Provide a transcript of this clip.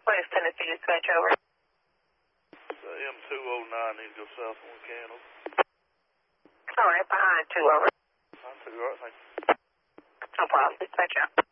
West Tennessee dispatch over. M209 needs to go south on Candles. All right, behind 2 over. Behind 2, all right, thank you. No problem, dispatch out.